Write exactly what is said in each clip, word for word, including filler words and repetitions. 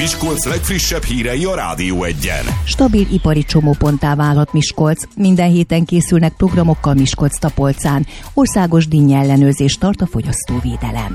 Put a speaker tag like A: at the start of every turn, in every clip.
A: Miskolc legfrissebb hírei a Rádió Egyen.
B: Stabil ipari csomóponttá válhat Miskolc. Minden héten készülnek programokkal Miskolc-Tapolcán. Országos dinnye-ellenőrzést tart a fogyasztóvédelem.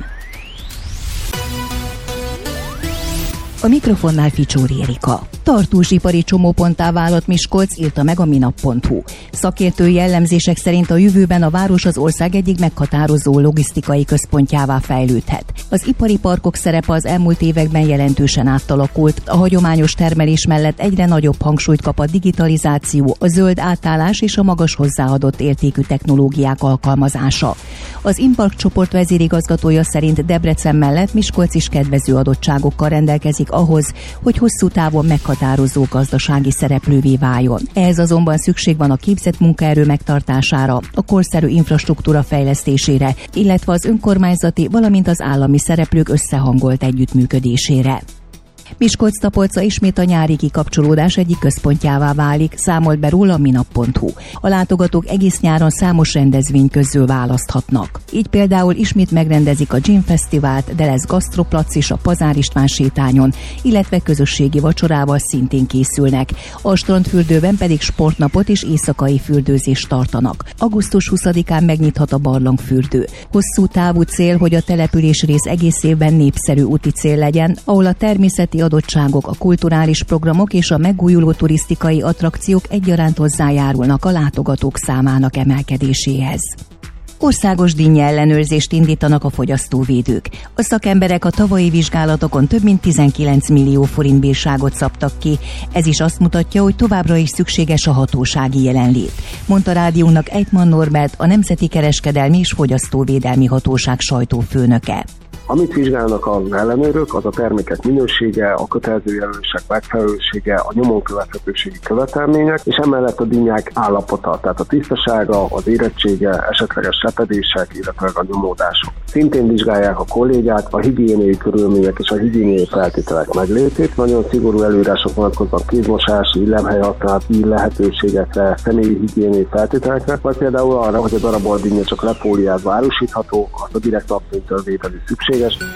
B: A mikrofonnál Ficsóri Erika. Tartós ipari csomóponttá válhat Miskolc, írta meg a minap pont hu. Szakértői jellemzések szerint a jövőben a város az ország egyik meghatározó logisztikai központjává fejlődhet. Az ipari parkok szerepe az elmúlt években jelentősen átalakult. A hagyományos termelés mellett egyre nagyobb hangsúlyt kap a digitalizáció, a zöld átállás és a magas hozzáadott értékű technológiák alkalmazása. Az Impark csoport vezérigazgatója szerint Debrecen mellett Miskolc is kedvező adottságokkal rendelkezik ahhoz, hogy hosszú távon meghatározó gazdasági szereplővé váljon. Ehhez azonban szükség van a képzett munkaerő megtartására, a korszerű infrastruktúra fejlesztésére, illetve az önkormányzati, valamint az állami szereplők összehangolt együttműködésére. Miskolc-Tapolca ismét a nyári kikapcsolódás egyik központjává válik, számolt be róla a minap pont hu. A látogatók egész nyáron számos rendezvény közül választhatnak. Így például ismét megrendezik a Gin Fesztivált, de lesz gasztroplac is a Pazár István sétányon, illetve közösségi vacsorával szintén készülnek. A strandfürdőben pedig sportnapot és éjszakai fürdőzést tartanak. augusztus huszadikán megnyithat a barlangfürdő. Hosszú távú cél, hogy a település rész egész évben népszerű úti cél legyen, ahol a természeti adottságok, a kulturális programok és a megújuló turisztikai attrakciók egyaránt hozzájárulnak a látogatók számának emelkedéséhez. Országos dinnye-ellenőrzést indítanak a fogyasztóvédők. A szakemberek a tavalyi vizsgálatokon több mint tizenkilenc millió forint bírságot szabtak ki. Ez is azt mutatja, hogy továbbra is szükséges a hatósági jelenlét, mondta rádiónak Ejtman Norbert, a Nemzeti Kereskedelmi és Fogyasztóvédelmi Hatóság sajtófőnöke.
C: Amit vizsgálnak az ellenőrök, az a termékek minősége, a kötelező jelölések megfelelősége, a nyomon követhetőségi követelmények, és emellett a dinnyák állapota, tehát a tisztasága, az érettsége, esetleges sepedések, illetve a nyomódások. Szintén vizsgálják a kollégák a higiéniai körülmények és a higiéniai feltételek meglétét. Nagyon szigorú előírások vonatkoznak kézmosási, illemhelyhasználati lehetőségekre, személyi higiéniai feltételekre, vagy például arra, hogy a darabolt dinnye csak lefóliázva árusítható, az a direkt napfénytől vételi szükség.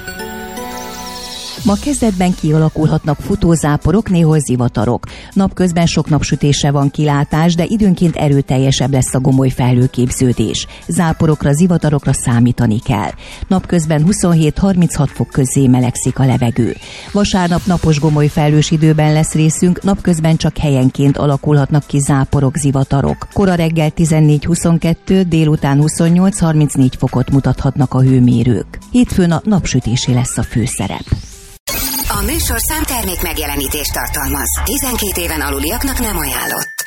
B: Ma kezdetben kialakulhatnak futózáporok, néhol zivatarok. Napközben sok napsütésre van kilátás, de időnként erőteljesebb lesz a gomoly felhőképződés. Záporokra, zivatarokra számítani kell. Napközben huszonhét-harminchat fok közé melegszik a levegő. Vasárnap napos gomoly felhős időben lesz részünk, napközben csak helyenként alakulhatnak ki záporok, zivatarok. Kora reggel tizennégy-huszonkettő, délután huszonnyolc-harmincnégy fokot mutathatnak a hőmérők. Hétfőn a napsütésé lesz a főszerep.
D: A műsorszám termék megjelenítést tartalmaz. tizenkét éven aluliaknak nem ajánlott.